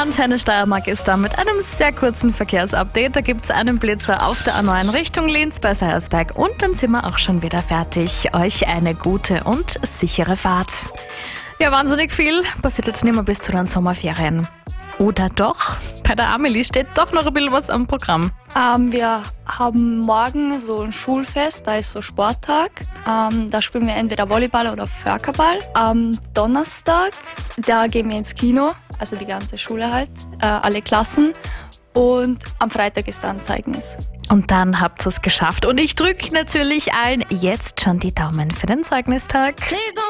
Antenne Steiermark ist da mit einem sehr kurzen Verkehrsupdate. Da gibt es einen Blitzer auf der A9 Richtung Linz bei Seiersberg und dann sind wir auch schon wieder fertig. Euch eine gute und sichere Fahrt. Ja, wahnsinnig viel passiert jetzt nicht mehr bis zu den Sommerferien. Oder doch? Bei der Amelie steht doch noch ein bisschen was am Programm. Wir haben morgen so ein Schulfest, da ist so Sporttag. Da spielen wir entweder Volleyball oder Völkerball. Am Donnerstag, da gehen wir ins Kino, also die ganze Schule halt, alle Klassen. Und am Freitag ist dann Zeugnis. Und dann habt ihr es geschafft. Und ich drücke natürlich allen jetzt schon die Daumen für den Zeugnistag.